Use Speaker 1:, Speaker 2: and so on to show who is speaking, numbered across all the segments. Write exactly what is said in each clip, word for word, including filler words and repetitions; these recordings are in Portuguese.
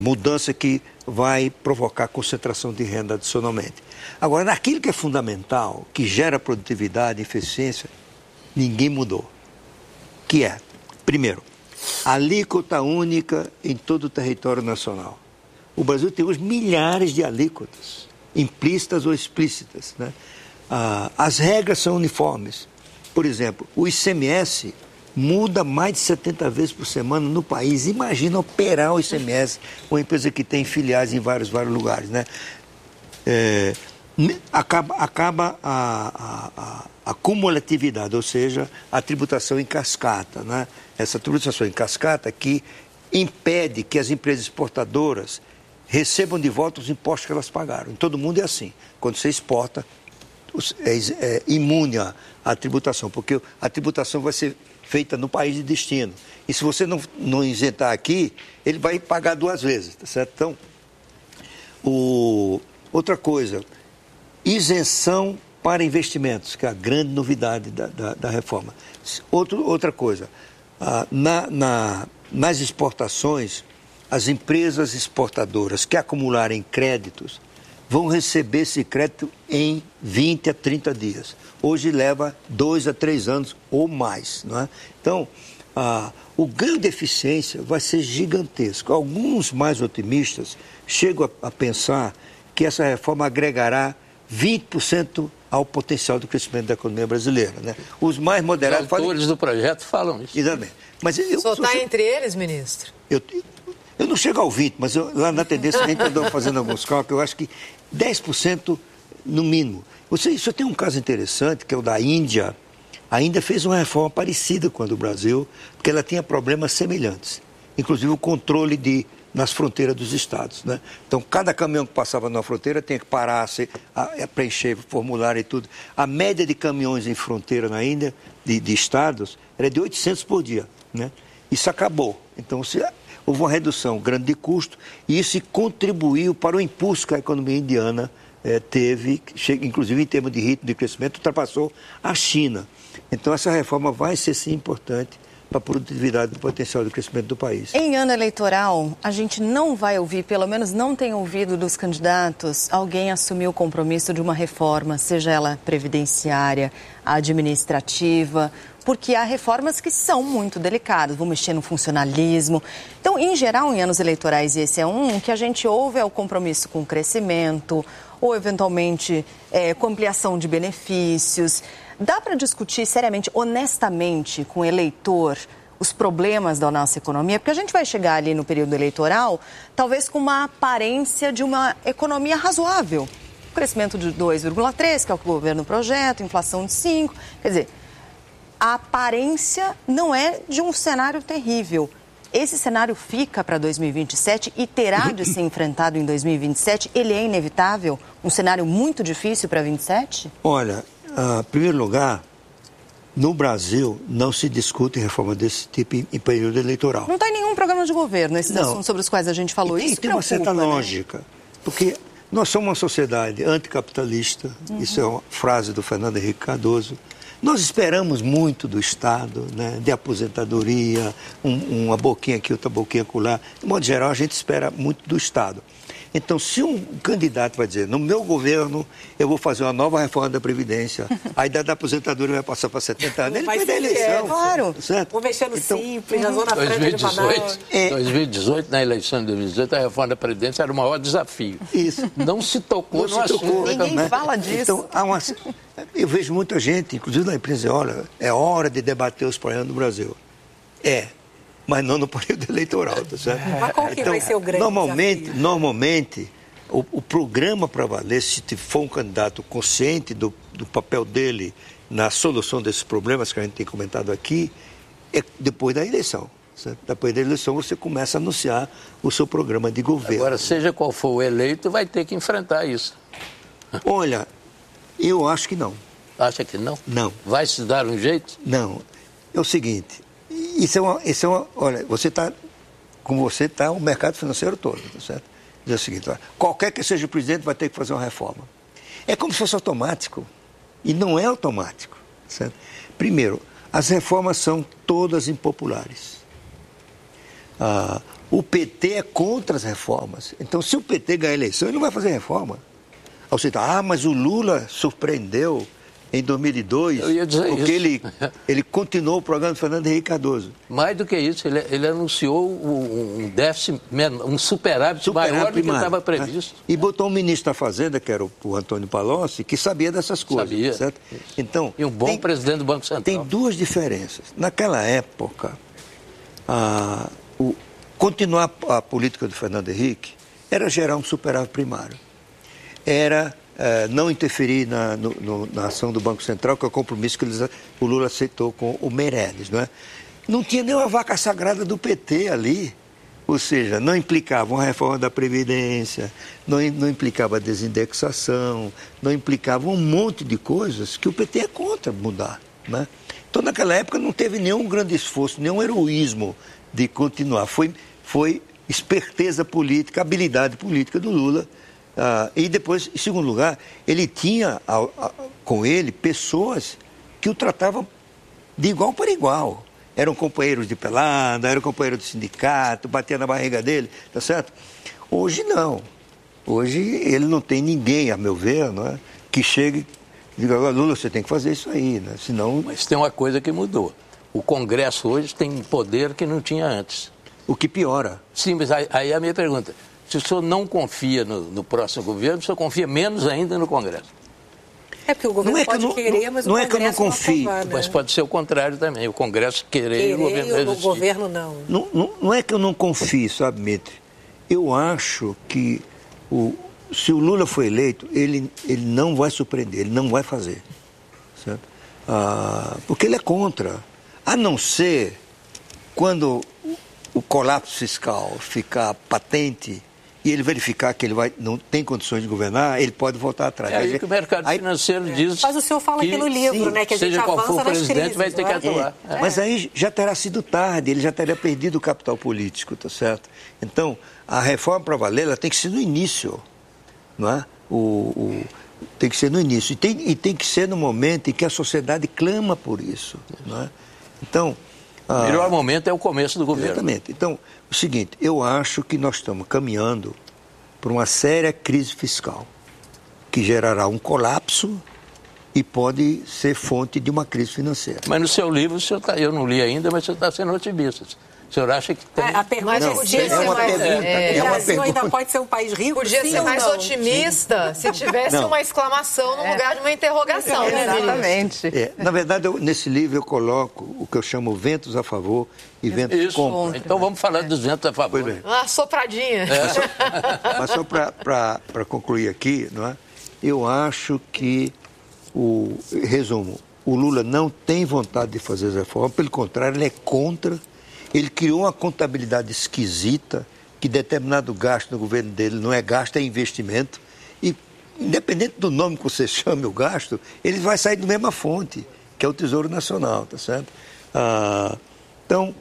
Speaker 1: mudança que vai provocar concentração de renda adicionalmente. Agora, naquilo que é fundamental, que gera produtividade e eficiência, ninguém mudou. Que é, primeiro, alíquota única em todo o território nacional. O Brasil tem hoje milhares de alíquotas, implícitas ou explícitas, né? Ah, as regras são uniformes. Por exemplo, o I C M S muda mais de setenta vezes por semana no país. Imagina operar o I C M S, uma empresa que tem filiais em vários, vários lugares, né? É, acaba acaba a, a, a, a cumulatividade, ou seja, a tributação em cascata, né? Essa tributação em cascata que impede que as empresas exportadoras recebam de volta os impostos que elas pagaram. Em todo mundo é assim. Quando você exporta, é, é imune à, à tributação, porque a tributação vai ser feita no país de destino. E se você não, não isentar aqui, ele vai pagar duas vezes, tá certo? Então, o, outra coisa, isenção para investimentos, que é a grande novidade da, da, da reforma. Outro, outra coisa, ah, na, na, nas exportações, as empresas exportadoras que acumularem créditos vão receber esse crédito em vinte a trinta dias. Hoje leva dois a três anos ou mais, não é? Então, ah, o ganho de eficiência vai ser gigantesco. Alguns mais otimistas chegam a, a pensar que essa reforma agregará vinte por cento ao potencial do crescimento da economia brasileira, né? Os mais moderados...
Speaker 2: Os autores
Speaker 1: falam...
Speaker 2: do projeto falam isso.
Speaker 1: Exatamente. Mas eu,
Speaker 3: o senhor está entre eles, ministro?
Speaker 1: Eu, eu não chego ao vinte por cento, mas eu, lá na tendência a gente andou fazendo alguns cálculos, eu acho que dez por cento no mínimo. Você, isso tem um caso interessante, que é o da Índia. A Índia fez uma reforma parecida com a do Brasil, porque ela tinha problemas semelhantes. Inclusive o controle de, nas fronteiras dos estados, né? Então, cada caminhão que passava na fronteira tinha que parar, se, a, a preencher formulário e tudo. A média de caminhões em fronteira na Índia, de, de estados, era de oitocentos por dia, né? Isso acabou. Então, se, houve uma redução grande de custo e isso contribuiu para o impulso que a economia indiana eh, teve, inclusive em termos de ritmo de crescimento, ultrapassou a China. Então, essa reforma vai ser, sim, importante para a produtividade e o potencial de crescimento do país.
Speaker 4: Em ano eleitoral, a gente não vai ouvir, pelo menos não tem ouvido dos candidatos, alguém assumir o compromisso de uma reforma, seja ela previdenciária, administrativa, porque há reformas que são muito delicadas, vão mexer no funcionalismo. Então, em geral, em anos eleitorais, e esse é um, o que a gente ouve é o compromisso com o crescimento, ou eventualmente é, com ampliação de benefícios. Dá para discutir seriamente, honestamente, com o eleitor, os problemas da nossa economia? Porque a gente vai chegar ali no período eleitoral, talvez com uma aparência de uma economia razoável. Crescimento de dois vírgula três, que é o que o governo projeta, inflação de cinco. Quer dizer, a aparência não é de um cenário terrível. Esse cenário fica para dois mil e vinte e sete e terá de ser enfrentado em dois mil e vinte e sete? Ele é inevitável? Um cenário muito difícil para vinte e sete?
Speaker 1: Olha, em primeiro lugar, no Brasil não se discute reforma desse tipo em, em período eleitoral.
Speaker 4: Não está em nenhum programa de governo esses
Speaker 1: não.
Speaker 4: assuntos sobre os quais a gente falou.
Speaker 1: E tem,
Speaker 4: isso
Speaker 1: tem uma certa
Speaker 4: né?
Speaker 1: lógica, porque nós somos uma sociedade anticapitalista, uhum. Isso é uma frase do Fernando Henrique Cardoso. Nós esperamos muito do Estado, né, de aposentadoria, um, uma boquinha aqui, outra boquinha acolá. De modo geral, a gente espera muito do Estado. Então, se um candidato vai dizer, no meu governo, eu vou fazer uma nova reforma da Previdência, a idade da aposentadoria vai passar para setenta anos, ele vai perde a eleição.
Speaker 4: Claro.
Speaker 1: Certo?
Speaker 3: Vou mexer no
Speaker 1: então,
Speaker 3: simples, na zona franca de Manaus.
Speaker 2: Em dois mil e dezoito, na eleição de dois mil e dezoito, a reforma da Previdência era o maior desafio.
Speaker 1: Isso.
Speaker 2: Não se tocou
Speaker 1: Não
Speaker 2: no
Speaker 1: se
Speaker 2: assunto.
Speaker 1: tocou,
Speaker 4: Ninguém
Speaker 1: né?
Speaker 4: fala disso.
Speaker 1: Então, há uma... eu vejo muita gente, inclusive na imprensa, olha, é hora de debater os problemas do Brasil. É, mas não no período eleitoral, tá certo?
Speaker 3: Mas qual que
Speaker 1: então,
Speaker 3: vai ser o grande
Speaker 1: normalmente,
Speaker 3: desafio?
Speaker 1: Normalmente, o, o programa para valer, se for um candidato consciente do, do papel dele na solução desses problemas que a gente tem comentado aqui, é depois da eleição. Certo? Depois da eleição você começa a anunciar o seu programa de governo.
Speaker 2: Agora, seja qual for o eleito, vai ter que enfrentar isso.
Speaker 1: Olha, eu acho que não.
Speaker 2: Acha que não?
Speaker 1: Não.
Speaker 2: Vai se dar um jeito?
Speaker 1: Não. É o seguinte, isso é uma... Isso é uma olha, você está... Como você está, o mercado financeiro todo, tá certo? Diz o seguinte, olha, qualquer que seja o presidente vai ter que fazer uma reforma. É como se fosse automático. E não é automático. Certo? Primeiro, as reformas são todas impopulares. Ah, O P T é contra as reformas. Então, se o P T ganhar a eleição, ele não vai fazer reforma. Aí você tá, ah, mas o Lula surpreendeu em dois mil e dois,
Speaker 2: Eu ia dizer
Speaker 1: porque
Speaker 2: isso.
Speaker 1: ele, ele continuou o programa do Fernando Henrique Cardoso.
Speaker 2: Mais do que isso, ele, ele anunciou um déficit, um superávit,
Speaker 1: Superávit
Speaker 2: maior do que
Speaker 1: primário,
Speaker 2: estava previsto.
Speaker 1: Né? E botou um ministro da Fazenda, que era o, o Antônio Palocci, que sabia dessas coisas.
Speaker 2: Sabia.
Speaker 1: Certo? Então,
Speaker 2: E um bom
Speaker 1: tem,
Speaker 2: presidente do Banco Central.
Speaker 1: tem duas diferenças. Naquela época, a, o, continuar a política do Fernando Henrique era gerar um superávit primário. Era é, não interferir na, no, no, na ação do Banco Central, que é o compromisso que eles, o Lula aceitou com o Meirelles. Não é? Não tinha nem uma vaca sagrada do P T ali. Ou seja, não implicava uma reforma da Previdência, não, não implicava desindexação, não implicava um monte de coisas que o P T é contra mudar. Né? Então, naquela época, não teve nenhum grande esforço, nenhum heroísmo de continuar. Foi, foi esperteza política, habilidade política do Lula. Ah, e depois, em segundo lugar, ele tinha a, a, com ele pessoas que o tratavam de igual para igual. Eram companheiros de pelada, eram companheiros do sindicato, batia na barriga dele, tá certo? Hoje não. Hoje ele não tem ninguém, a meu ver, não é? Que chegue e diga, Lula, você tem que fazer isso aí, né? Senão...
Speaker 2: Mas tem uma coisa que mudou. O Congresso hoje tem um poder que não tinha antes.
Speaker 1: O que piora.
Speaker 2: Sim, mas aí, aí é a minha pergunta. Se o senhor não confia no, no próximo governo, o senhor confia menos ainda no Congresso.
Speaker 3: É porque o governo
Speaker 1: não é
Speaker 3: pode
Speaker 1: que eu não,
Speaker 3: querer, mas
Speaker 1: não
Speaker 3: o
Speaker 1: é que eu não
Speaker 3: Congresso
Speaker 1: confio.
Speaker 3: não aprovar, né?
Speaker 2: Mas pode ser o contrário também. O Congresso querer,
Speaker 3: Querer
Speaker 2: e o governo
Speaker 3: e o
Speaker 2: resistir.
Speaker 3: governo não.
Speaker 1: Não, não. Não é que eu não confio, sabe, Mitre? Eu acho que o, se o Lula for eleito, ele, ele não vai surpreender, ele não vai fazer. Certo? Ah, porque ele é contra. A não ser quando o colapso fiscal ficar patente e ele verificar que ele vai, não tem condições de governar, ele pode voltar atrás.
Speaker 2: É aí que o mercado
Speaker 1: aí,
Speaker 2: financeiro diz.
Speaker 3: Mas o senhor fala aqui no livro,
Speaker 1: sim,
Speaker 3: né? Que a gente
Speaker 2: seja qual for
Speaker 3: avança
Speaker 2: o
Speaker 3: nas
Speaker 2: presidente,
Speaker 3: crises,
Speaker 2: vai ter que
Speaker 3: não é?
Speaker 2: atuar.
Speaker 1: É, mas aí já terá sido tarde, ele já teria perdido o capital político, tá certo? Então, a reforma para valer, ela tem que ser no início, não é? O, o, tem que ser no início. E tem, e tem que ser no momento em que a sociedade clama por isso, não é? Então...
Speaker 2: O melhor momento é o começo do governo.
Speaker 1: Exatamente. Então, o seguinte, eu acho que nós estamos caminhando para uma séria crise fiscal, que gerará um colapso e pode ser fonte de uma crise financeira.
Speaker 2: Mas no seu livro, o senhor tá, eu não li ainda, mas o senhor está sendo otimista. O senhor acha que tem...
Speaker 3: É, a pergunta
Speaker 1: Não,
Speaker 3: é
Speaker 1: podia
Speaker 3: se
Speaker 1: ser uma
Speaker 3: mais,
Speaker 1: pergunta,
Speaker 3: é,
Speaker 1: é
Speaker 3: o
Speaker 1: uma
Speaker 3: Brasil
Speaker 1: pergunta.
Speaker 3: ainda pode ser um país rico?
Speaker 5: Podia
Speaker 3: sim
Speaker 5: ser
Speaker 3: ou
Speaker 5: mais
Speaker 3: não?
Speaker 5: otimista se tivesse
Speaker 1: Não.
Speaker 5: uma exclamação no lugar de uma interrogação, né, ministro?
Speaker 4: Exatamente.
Speaker 1: É, na verdade, eu, nesse livro eu coloco o que eu chamo ventos a favor e ventos
Speaker 2: Isso.
Speaker 1: contra.
Speaker 2: Então vamos falar dos ventos a favor.
Speaker 1: Pois bem.
Speaker 5: Uma sopradinha.
Speaker 1: Mas só para concluir aqui, não é? Eu acho que, o resumo, o Lula não tem vontade de fazer as reformas, pelo contrário, ele é contra. Ele criou uma contabilidade esquisita, que determinado gasto no governo dele não é gasto, é investimento. E, independente do nome que você chame o gasto, ele vai sair da mesma fonte, que é o Tesouro Nacional, tá certo? Ah, então,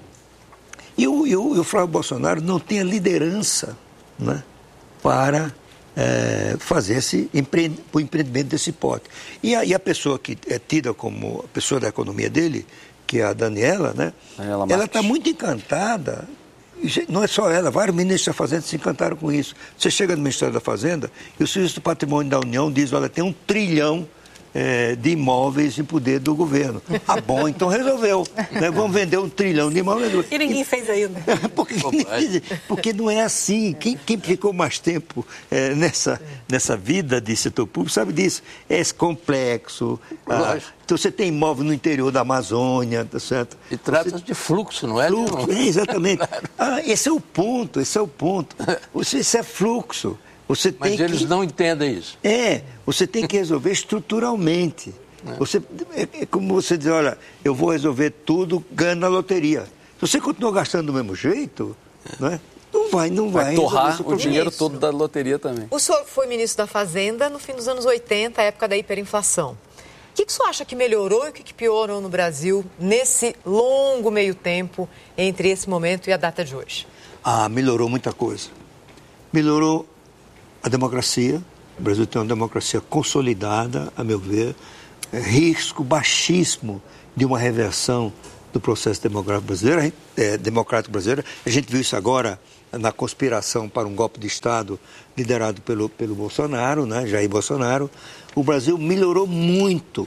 Speaker 1: e o, e, o, e o Flávio Bolsonaro não tem a liderança, né, para é, fazer esse empre, o empreendimento desse pote. E a, e a pessoa que é tida como a pessoa da economia dele, que é a Daniela, né?
Speaker 6: Daniela
Speaker 1: Ela está muito encantada. Não é só ela, vários ministros da Fazenda se encantaram com isso. Você chega no Ministério da Fazenda e o Serviço do Patrimônio da União diz, olha, tem um trilhão é, de imóveis em poder do governo. Ah, bom, então resolveu. Né? Vamos vender um trilhão de imóveis.
Speaker 3: E ninguém fez ainda.
Speaker 1: porque, porque não é assim. Quem, quem ficou mais tempo é, nessa, nessa vida de setor público sabe disso. É complexo. Ah, então você tem imóvel no interior da Amazônia, tá certo?
Speaker 2: E trata-se de fluxo, não é?
Speaker 1: Fluxo, é, exatamente. Ah, esse é o ponto, esse é o ponto. Você, isso é fluxo. Você
Speaker 2: Mas
Speaker 1: tem
Speaker 2: eles
Speaker 1: que...
Speaker 2: não entendem isso.
Speaker 1: É, você tem que resolver estruturalmente. É. Você, é, é como você dizer, olha, eu vou resolver tudo ganhando na loteria. Se você continuar gastando do mesmo jeito, é. Né, não vai, não vai.
Speaker 6: Vai torrar
Speaker 1: o
Speaker 6: dinheiro
Speaker 5: Ministro.
Speaker 6: todo da loteria também.
Speaker 5: O senhor foi ministro da Fazenda no fim dos anos oitenta, época da hiperinflação. O que, que o senhor acha que melhorou e o que, que piorou no Brasil nesse longo meio tempo entre esse momento e a data de hoje?
Speaker 1: Ah, melhorou muita coisa. Melhorou a democracia. O Brasil tem uma democracia consolidada, a meu ver. É, risco baixíssimo de uma reversão do processo democrático brasileiro, é, democrático brasileiro. A gente viu isso agora na conspiração para um golpe de Estado liderado pelo, pelo Bolsonaro, né, Jair Bolsonaro, o Brasil melhorou muito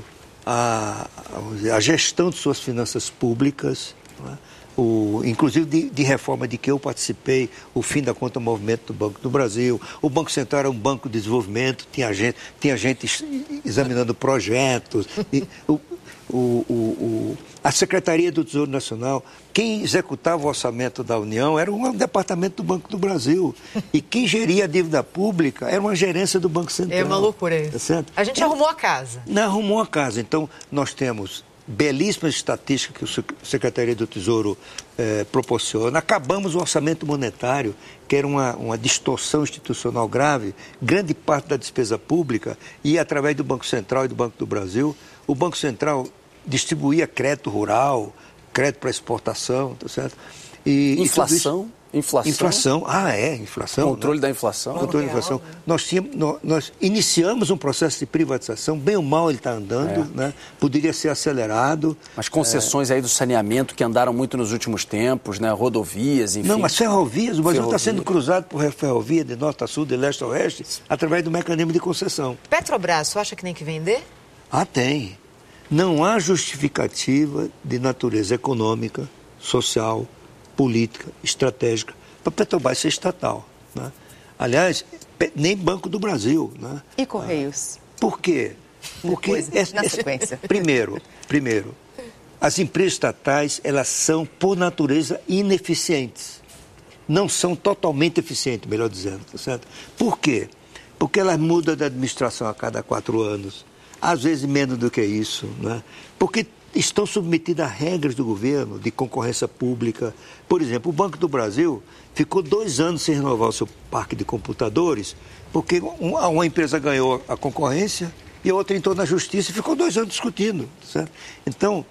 Speaker 1: a, a gestão de suas finanças públicas, né, o, inclusive de, de reforma de que eu participei, o fim da conta movimento do Banco do Brasil. O Banco Central era um banco de desenvolvimento, tinha gente, tinha gente examinando projetos. E, o, o, o, o, a Secretaria do Tesouro Nacional, quem executava o orçamento da União era um departamento do Banco do Brasil. E quem geria a dívida pública era uma gerência do Banco Central.
Speaker 5: É uma loucura isso.
Speaker 1: Tá certo?
Speaker 5: A gente
Speaker 1: é,
Speaker 5: arrumou a casa.
Speaker 1: Não arrumou a casa. Então, nós temos belíssimas estatísticas que a Secretaria do Tesouro eh, proporciona. Acabamos o orçamento monetário, que era uma, uma distorção institucional grave. Grande parte da despesa pública ia através do Banco Central e do Banco do Brasil. O Banco Central distribuía crédito rural, crédito para exportação, tá certo?
Speaker 6: E, inflação?
Speaker 1: E inflação? Inflação. Ah, é, inflação.
Speaker 6: Controle
Speaker 1: né?
Speaker 6: da inflação.
Speaker 1: Controle da inflação. Nós, tínhamos, nós, nós iniciamos um processo de privatização, bem ou mal ele está andando, é. né? Poderia ser acelerado.
Speaker 6: Mas concessões é... aí do saneamento que andaram muito nos últimos tempos, né? Rodovias, enfim.
Speaker 1: Não, mas ferrovias, o Brasil está sendo cruzado por ferrovia de norte a sul, de leste a oeste, através do mecanismo de concessão.
Speaker 5: Petrobras, você acha que tem que vender?
Speaker 1: Ah, tem. Não há justificativa de natureza econômica, social, política, estratégica, para a Petrobras ser estatal. Né? Aliás, nem Banco do Brasil. Né?
Speaker 4: E Correios?
Speaker 1: Ah, por quê? Porque,
Speaker 4: Depois,
Speaker 1: é,
Speaker 4: na
Speaker 1: é,
Speaker 4: sequência.
Speaker 1: Primeiro, primeiro, as empresas estatais, elas são, por natureza, ineficientes. Não são totalmente eficientes, melhor dizendo. Tá certo? Por quê? Porque elas mudam de administração a cada quatro anos. Às vezes menos do que isso, né? Porque estão submetidas a regras do governo de concorrência pública. Por exemplo, o Banco do Brasil ficou dois anos sem renovar o seu parque de computadores, porque uma empresa ganhou a concorrência e a outra entrou na justiça e ficou dois anos discutindo. Certo? Então,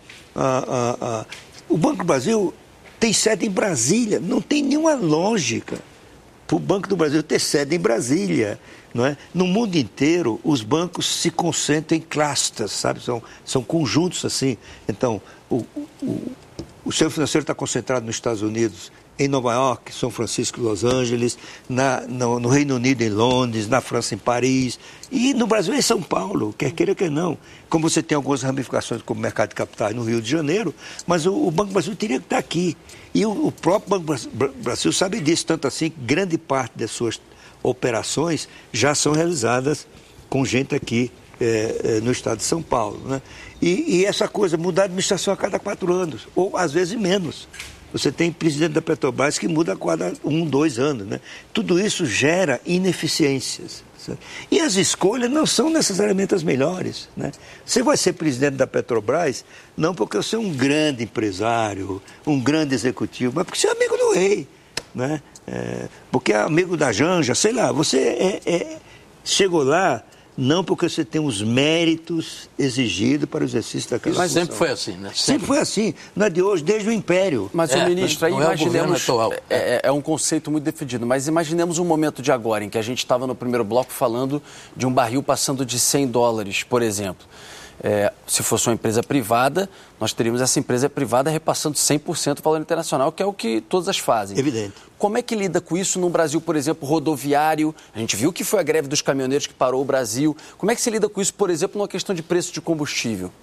Speaker 1: a, a, a, o Banco do Brasil tem sede em Brasília, não tem nenhuma lógica para o Banco do Brasil ter sede em Brasília. Não é? No mundo inteiro, os bancos se concentram em clusters, sabe? São, são conjuntos assim. Então, o, o, o sistema financeiro está concentrado nos Estados Unidos, em Nova York, São Francisco e Los Angeles, na, no, no Reino Unido, em Londres, na França, em Paris, e no Brasil, em São Paulo, quer queira, quer não. Como você tem algumas ramificações como o mercado de capitais no Rio de Janeiro, mas o, o Banco do Brasil teria que estar aqui. E o, o próprio Banco do Brasil sabe disso, tanto assim que grande parte das suas operações já são realizadas com gente aqui é, é, no estado de São Paulo. Né? E, e essa coisa, mudar a administração a cada quatro anos, ou às vezes menos. Você tem presidente da Petrobras que muda a cada um, dois anos. Né? Tudo isso gera ineficiências. Certo? E as escolhas não são necessariamente as melhores. Né? Você vai ser presidente da Petrobras não porque você é um grande empresário, um grande executivo, mas porque você é amigo do rei. Né? É, porque é amigo da Janja, sei lá, você é, é, chegou lá não porque você tem os méritos exigidos para o exercício daquela
Speaker 2: Mas
Speaker 1: função.
Speaker 2: sempre foi assim, né?
Speaker 1: Sempre. sempre foi assim, não é de hoje, desde o Império.
Speaker 6: Mas,
Speaker 2: é,
Speaker 6: o ministro, aí imaginemos,
Speaker 2: é,
Speaker 6: é, é um conceito muito defendido, mas imaginemos um momento de agora em que a gente estava no primeiro bloco falando de um barril passando de cem dólares, por exemplo. É, se fosse uma empresa privada, nós teríamos essa empresa privada repassando cem por cento do valor internacional, que é o que todas as fazem.
Speaker 1: Evidente.
Speaker 6: Como é que lida com isso no Brasil, por exemplo, rodoviário? A gente viu que foi a greve dos caminhoneiros que parou o Brasil. Como é que se lida com isso, por exemplo, numa questão de preço de combustível?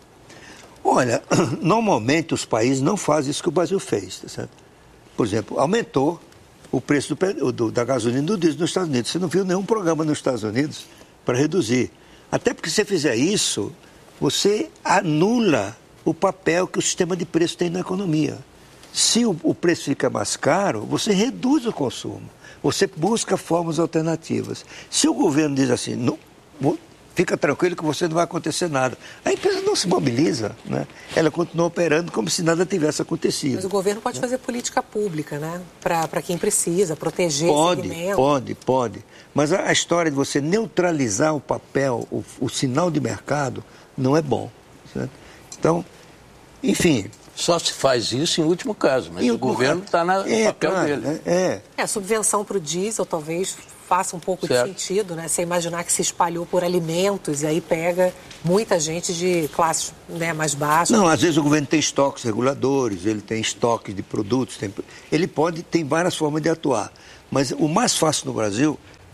Speaker 1: Olha, normalmente os países não fazem isso que o Brasil fez. Tá certo? Por exemplo, aumentou o preço do, do, da gasolina e do diesel nos Estados Unidos. Você não viu nenhum programa nos Estados Unidos para reduzir. Até porque se você fizer isso, você anula o papel que o sistema de preço tem na economia. Se o, o preço fica mais caro, você reduz o consumo. Você busca formas alternativas. Se o governo diz assim, não, fica tranquilo que você não vai acontecer nada, a empresa não se mobiliza, né? Ela continua operando como se nada tivesse acontecido.
Speaker 3: Mas o governo pode fazer política pública, né? Para quem precisa, proteger
Speaker 1: pode,
Speaker 3: segmento.
Speaker 1: Pode, pode. Mas a, a história de você neutralizar o papel, o, o sinal de mercado, não é bom. Certo? Então, enfim...
Speaker 2: Só se faz isso em último caso, mas o governo está no
Speaker 1: é,
Speaker 2: papel
Speaker 1: claro,
Speaker 2: dele.
Speaker 1: É,
Speaker 3: é, a subvenção para o diesel talvez faça um pouco
Speaker 2: certo.
Speaker 3: de sentido, né? Você imaginar que se espalhou por alimentos e aí pega muita gente de classes, né, mais baixas.
Speaker 1: Não, às vezes o governo tem estoques reguladores, ele tem estoques de produtos, tem, ele pode, tem várias formas de atuar. Mas o mais fácil no Brasil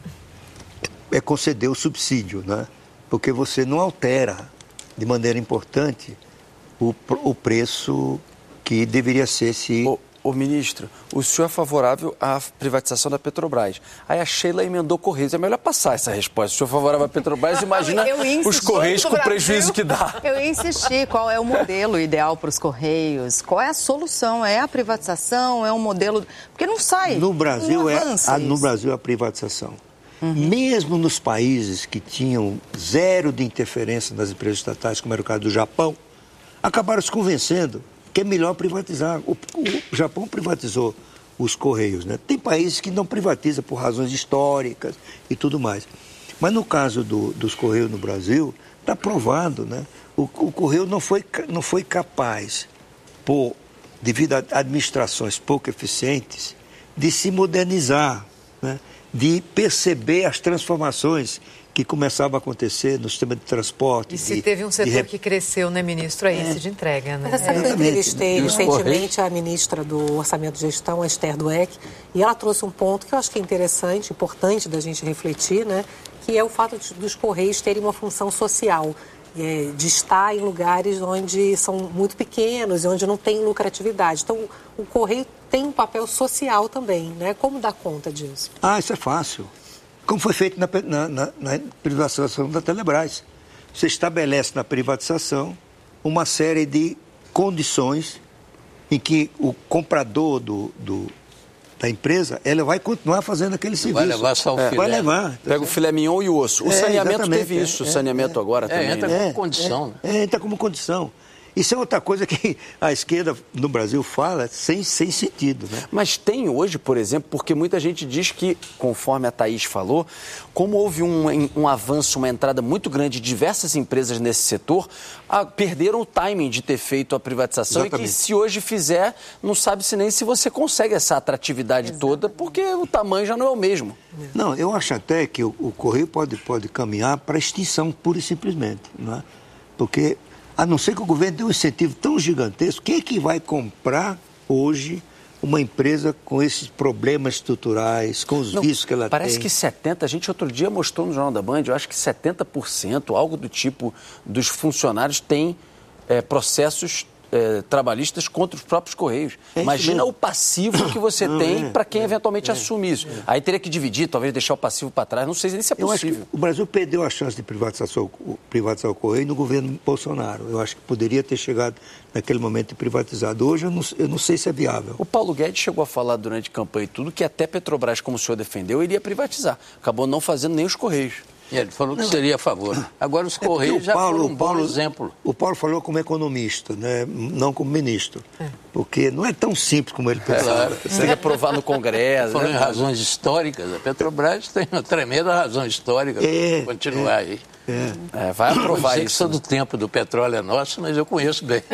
Speaker 1: é conceder o subsídio, né? Porque você não altera de maneira importante o, o preço que deveria ser se...
Speaker 6: Ô, ô, ministro, o senhor é favorável à privatização da Petrobras. Aí a Sheila emendou Correios. É melhor passar essa resposta. O senhor é favorável à Petrobras, imagina os Correios com o prejuízo que dá.
Speaker 4: Eu insisti, qual é o modelo ideal para os Correios? Qual é a solução? É a privatização? É um modelo... Porque não sai.
Speaker 1: No Brasil,
Speaker 4: não
Speaker 1: é,
Speaker 4: avança
Speaker 1: a, no
Speaker 4: isso.
Speaker 1: Brasil é a privatização. Uhum. Mesmo nos países que tinham zero de interferência nas empresas estatais, como era o caso do Japão, acabaram se convencendo que é melhor privatizar. O, o Japão privatizou os Correios, né? Tem países que não privatizam por razões históricas e tudo mais. Mas no caso do, dos Correios no Brasil, está provado, né? O, o Correio não foi, não foi capaz, por, devido a administrações pouco eficientes, de se modernizar, né? De perceber as transformações que começavam a acontecer no sistema de transporte.
Speaker 5: E se
Speaker 1: de,
Speaker 5: teve um setor
Speaker 1: de...
Speaker 5: que cresceu, né, ministro? É esse de entrega, né?
Speaker 3: Mas essa que eu entrevistei
Speaker 2: E os
Speaker 3: recentemente a ministra do Orçamento e Gestão, a Esther Dweck, e ela trouxe um ponto que eu acho que é interessante, importante da gente refletir, né? Que é o fato de, dos Correios terem uma função social, é, de estar em lugares onde são muito pequenos e onde não tem lucratividade. Então, o, o Correio tem um papel social também, né? Como dar conta disso?
Speaker 1: Ah, isso é fácil. Como foi feito na, na, na, na privatização da Telebrás. Você estabelece na privatização uma série de condições em que o comprador do, do, da empresa, ela vai continuar fazendo aquele serviço.
Speaker 2: Vai levar só o
Speaker 1: é,
Speaker 2: filé.
Speaker 1: Vai levar.
Speaker 6: Pega o filé mignon e o osso. O
Speaker 1: É,
Speaker 6: saneamento teve
Speaker 1: é,
Speaker 6: isso,
Speaker 1: é,
Speaker 6: o saneamento
Speaker 1: é,
Speaker 6: agora
Speaker 2: é,
Speaker 6: também.
Speaker 2: entra
Speaker 6: né?
Speaker 2: como condição.
Speaker 1: É, é, entra como condição. Isso é outra coisa que a esquerda no Brasil fala sem, sem sentido, né?
Speaker 6: Mas tem hoje, por exemplo, porque muita gente diz que, conforme a Thaís falou, como houve um, um avanço, uma entrada muito grande de diversas empresas nesse setor, a, perderam o timing de ter feito a privatização. Exatamente. E que se hoje fizer, não sabe se nem se você consegue essa atratividade Exatamente. Toda, porque o tamanho já não é o mesmo.
Speaker 1: Não, eu acho até que o, o Correio pode, pode caminhar para a extinção, pura e simplesmente, não é? Porque... A não ser que o governo dê um incentivo tão gigantesco, quem é que vai comprar hoje uma empresa com esses problemas estruturais, com os não, vícios que ela
Speaker 6: parece
Speaker 1: tem?
Speaker 6: Parece que setenta por cento, a gente outro dia mostrou no Jornal da Band, eu acho que setenta por cento, algo do tipo, dos funcionários tem é, processos é, trabalhistas contra os próprios Correios. É Imagina mesmo. O passivo que você não, tem é, para quem é, eventualmente é, assume isso. É. Aí teria que dividir, talvez deixar o passivo para trás, não sei nem se é possível.
Speaker 1: Eu acho que o Brasil perdeu a chance de privatizar o, privatizar o Correio no governo Bolsonaro. Eu acho que poderia ter chegado naquele momento e privatizado. Hoje eu não, eu não sei se é viável.
Speaker 6: O Paulo Guedes chegou a falar durante a campanha e tudo que até Petrobras, como o senhor defendeu, iria privatizar. Acabou não fazendo nem os Correios.
Speaker 2: Ele falou que não. Seria a favor. Agora os Correios é já Paulo, foram um bom
Speaker 1: Paulo,
Speaker 2: exemplo.
Speaker 1: O Paulo falou como economista, né? Não como ministro. É. Porque não é tão simples como ele pensava.
Speaker 6: É, claro. Você tem que aprovar no Congresso.
Speaker 2: Falando
Speaker 6: né?
Speaker 2: em razões históricas, a Petrobras tem uma tremenda razão histórica
Speaker 1: é,
Speaker 2: para continuar
Speaker 1: é,
Speaker 2: aí.
Speaker 1: É.
Speaker 6: É, vai aprovar
Speaker 2: eu
Speaker 6: isso.
Speaker 2: Sou do tempo do petróleo é nosso, mas eu conheço bem.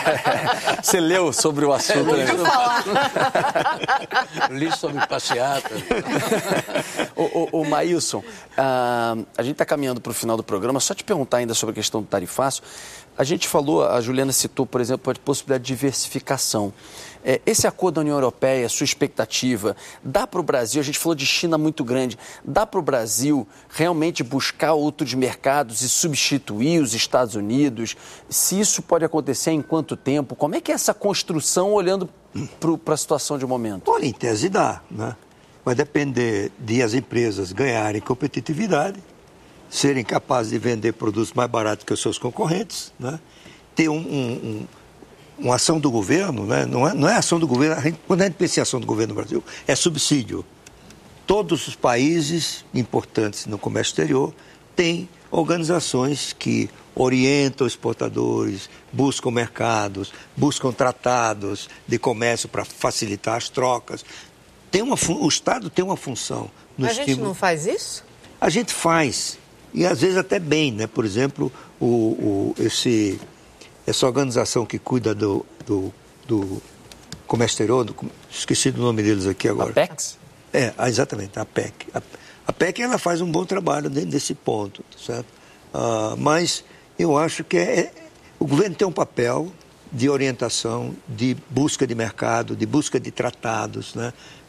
Speaker 6: É. Você leu sobre o assunto,
Speaker 2: é,
Speaker 6: né?
Speaker 2: Li sobre passeata.
Speaker 6: o, o, o Maílson, uh, a gente está caminhando para o final do programa, só te perguntar ainda sobre a questão do tarifaço. A gente falou, a Juliana citou, por exemplo, a possibilidade de diversificação. É, esse acordo da União Europeia, sua expectativa, dá para o Brasil, a gente falou de China muito grande, dá para o Brasil realmente buscar outros mercados e substituir os Estados Unidos? Se isso pode acontecer, em quanto tempo? Como é que é essa construção olhando para a situação de momento?
Speaker 1: Olha, em tese dá, né? Vai depender de as empresas ganharem competitividade, serem capazes de vender produtos mais baratos que os seus concorrentes, né? Ter um, um, um, uma ação do governo, né? não, é, não é ação do governo, a gente, quando a gente pensa em ação do governo no Brasil, é subsídio. Todos os países importantes no comércio exterior têm organizações que orientam exportadores, buscam mercados, buscam tratados de comércio para facilitar as trocas. Tem uma, o Estado tem uma função no
Speaker 5: A
Speaker 1: estímulo.
Speaker 5: gente não faz isso?
Speaker 1: A gente faz, e às vezes até bem, né? Por exemplo, o, o, esse, essa organização que cuida do, do, do comércio exterior, do, esqueci do nome deles aqui agora.
Speaker 6: A PEX?
Speaker 1: É, exatamente, a PEC. A, a PEC ela faz um bom trabalho dentro desse ponto, certo? Uh, mas eu acho que é, é, o governo tem um papel de orientação, de busca de mercado, de busca de tratados, né?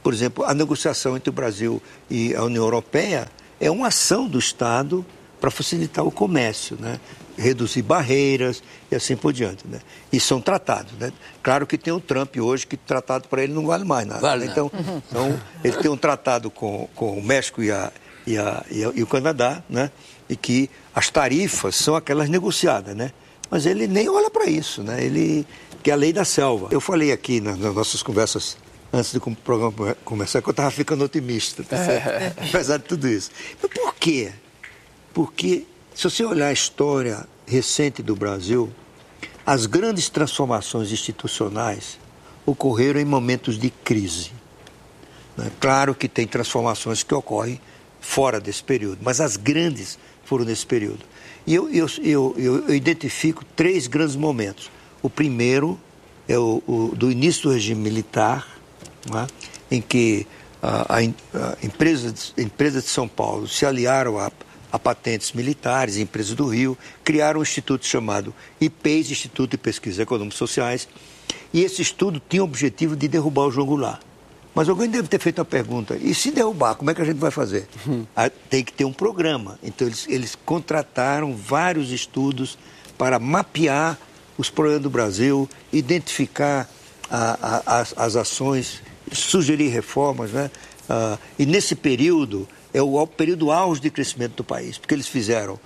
Speaker 1: por exemplo, a negociação entre o Brasil e a União Europeia é uma ação do Estado para facilitar o comércio, né? Reduzir barreiras e assim por diante, né? E são tratados, né? Claro que tem o Trump hoje, que tratado para ele não vale mais nada.
Speaker 2: Vale,
Speaker 1: né? Então,
Speaker 2: uhum.
Speaker 1: então, ele tem um tratado com, com o México e, a, e, a, e, a, e o Canadá, né? E que as tarifas são aquelas negociadas, né? Mas ele nem olha para isso, né? Ele que é a lei da selva. Eu falei aqui nas, nas nossas conversas antes do programa começar que eu estava ficando otimista, tá certo? Apesar de tudo isso. Mas por quê? Porque se você olhar a história recente do Brasil, as grandes transformações institucionais ocorreram em momentos de crise. Né? Claro que tem transformações que ocorrem fora desse período, mas as grandes foram nesse período. E eu, eu, eu, eu identifico três grandes momentos. O primeiro é o, o do início do regime militar, né? Em que a, a, a empresa, de, a empresa de São Paulo se aliaram a a patentes militares, empresas do Rio, criaram um instituto chamado I P E S, Instituto de Pesquisas Econômicas e Sociais, e esse estudo tinha o objetivo de derrubar o João Goulart. Mas alguém deve ter feito a pergunta, e se derrubar, como é que a gente vai fazer? Uhum. Ah, tem que ter um programa. Então, eles, eles contrataram vários estudos para mapear os problemas do Brasil, identificar a, a, as, as ações, sugerir reformas, né? Ah, e nesse período... é o período auge de crescimento do país, porque eles fizeram,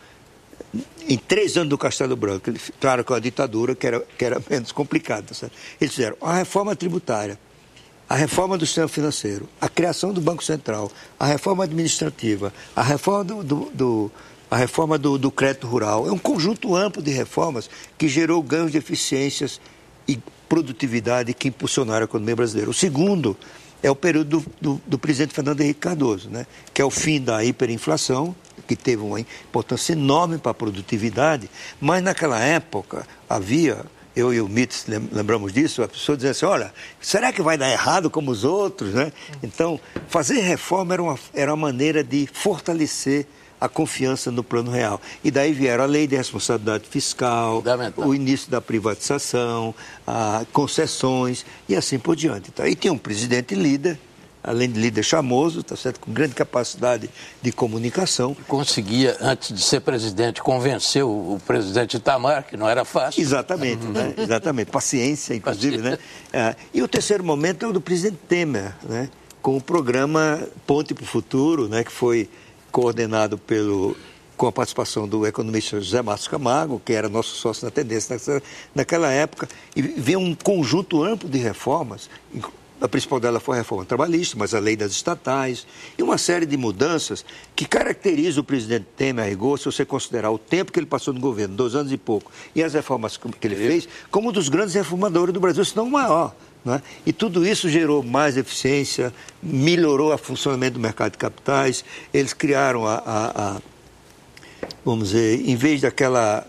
Speaker 1: em três anos do Castelo Branco, eles, claro que a ditadura, que era, que era menos complicada, certo? Eles fizeram a reforma tributária, a reforma do sistema financeiro, a criação do Banco Central, a reforma administrativa, a reforma do, do, do, a reforma do, do crédito rural. É um conjunto amplo de reformas que gerou ganhos de eficiências e produtividade que impulsionaram a economia brasileira. O segundo é o período do, do, do presidente Fernando Henrique Cardoso, né? Que é o fim da hiperinflação, que teve uma importância enorme para a produtividade, mas naquela época havia, eu e o Mitz lembramos disso, a pessoa dizia assim, olha, será que vai dar errado como os outros, né? Então, fazer reforma era uma, era uma maneira de fortalecer a confiança no plano real. E daí vieram a lei de responsabilidade fiscal, o início da privatização, a concessões e assim por diante. Então, aí tem um presidente líder, além de líder charmoso, tá certo? Com grande capacidade de comunicação.
Speaker 2: Conseguia, antes de ser presidente, convencer o, o presidente Itamar, que não era fácil.
Speaker 1: Exatamente, né? Exatamente. Paciência, inclusive, Paciência. né? Ah, e o terceiro momento é o do presidente Temer, né? Com o programa Ponte para o Futuro, né? Que foi coordenado pelo, com a participação do economista José Márcio Camargo, que era nosso sócio na Tendência naquela época, e veio um conjunto amplo de reformas. A principal dela foi a reforma trabalhista, mas a lei das estatais, e uma série de mudanças que caracterizam o presidente Temer a rigor, se você considerar o tempo que ele passou no governo, dois anos e pouco, e as reformas que ele fez, como um dos grandes reformadores do Brasil, se não o maior. Né? E tudo isso gerou mais eficiência, melhorou o funcionamento do mercado de capitais, eles criaram a, a, a vamos dizer, em vez daquela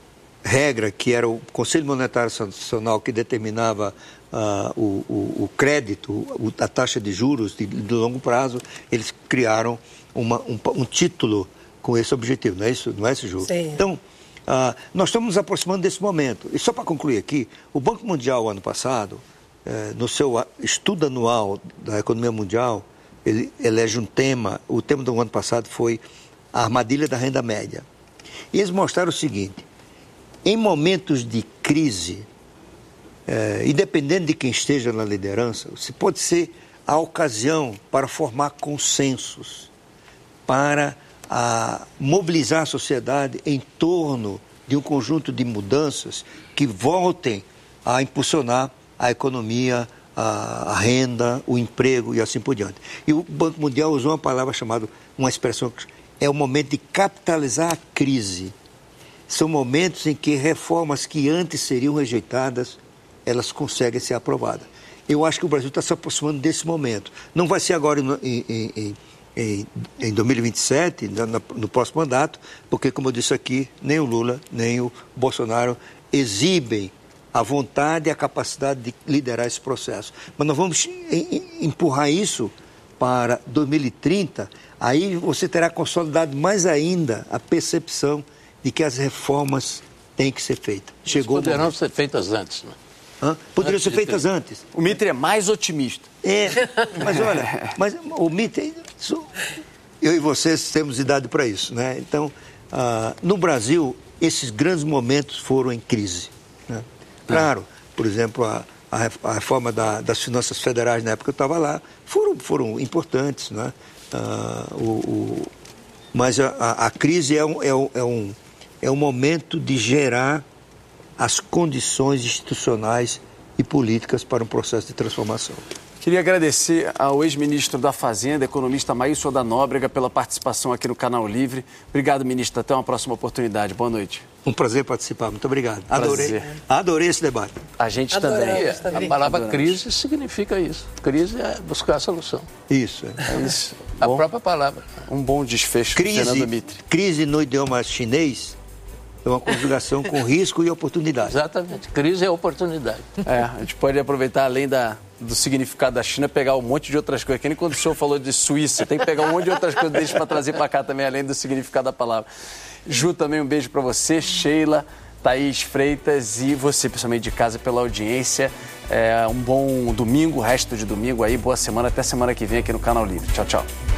Speaker 1: regra que era o Conselho Monetário Nacional que determinava uh, o, o, o crédito, o, a taxa de juros de, de longo prazo, eles criaram uma, um, um título com esse objetivo, não é isso, não é esse, Ju?
Speaker 3: Sim.
Speaker 1: Então, uh, nós estamos nos aproximando desse momento. E só para concluir aqui, o Banco Mundial, ano passado, no seu estudo anual da economia mundial, ele elege um tema, o tema do ano passado foi a armadilha da renda média. E eles mostraram o seguinte, em momentos de crise, é, independente de quem esteja na liderança, você pode ser a ocasião para formar consensos, para a, mobilizar a sociedade em torno de um conjunto de mudanças que voltem a impulsionar a economia, a, a renda, o emprego e assim por diante. E o Banco Mundial usou uma palavra chamada, uma expressão, é o momento de capitalizar a crise. São momentos em que reformas que antes seriam rejeitadas, elas conseguem ser aprovadas. Eu acho que o Brasil está se aproximando desse momento. Não vai ser agora em, em, em, em, em dois mil e vinte e sete, no, no próximo mandato, porque, como eu disse aqui, nem o Lula, nem o Bolsonaro exibem a vontade e a capacidade de liderar esse processo. Mas nós vamos empurrar isso para dois mil e trinta, aí você terá consolidado mais ainda a percepção de que as reformas têm que ser feitas.
Speaker 2: Chegou poderão ser feitas antes, né?
Speaker 1: Hã? Poderiam
Speaker 2: Antes
Speaker 1: ser
Speaker 2: de
Speaker 1: feitas
Speaker 2: ter.
Speaker 1: antes.
Speaker 6: O Mitre é mais otimista.
Speaker 1: É, mas olha, mas o Mitre, isso, eu e vocês temos idade para isso, né? Então, ah, no Brasil, esses grandes momentos foram em crise, né? Claro, por exemplo, a, a reforma da, das finanças federais, na época que eu estava lá, foram, foram importantes, né? Ah, o, o, mas a, a, a crise é um, é, um, é, um, é um momento de gerar as condições institucionais e políticas para um processo de transformação.
Speaker 6: Queria agradecer ao ex-ministro da Fazenda, economista Maílson da Nóbrega, pela participação aqui no Canal Livre. Obrigado, ministro. Até uma próxima oportunidade. Boa noite.
Speaker 1: Um prazer participar. Muito obrigado. Adorei,
Speaker 6: Prazer.
Speaker 1: adorei esse debate.
Speaker 6: A gente
Speaker 3: Adoramos
Speaker 6: também.
Speaker 3: também.
Speaker 2: A palavra
Speaker 6: Adoramos.
Speaker 2: crise significa isso. Crise é buscar a solução.
Speaker 1: Isso. É.
Speaker 6: É isso.
Speaker 2: A
Speaker 6: Bom,
Speaker 2: própria palavra.
Speaker 6: um bom desfecho do
Speaker 1: Crise,
Speaker 6: Fernando Mitre.
Speaker 1: crise no idioma chinês é uma conjugação com risco e oportunidade.
Speaker 2: Exatamente. Crise é oportunidade.
Speaker 6: É, a gente pode aproveitar, além da, do significado da China, pegar um monte de outras coisas. Que nem quando o senhor falou de Suíça, tem que pegar um monte de outras coisas deles para trazer para cá também, além do significado da palavra. Ju, também um beijo para você, Sheila, Thaís Freitas e você, pessoalmente de casa, pela audiência. É, um bom domingo, resto de domingo aí, boa semana, até semana que vem aqui no Canal Livre. Tchau, tchau.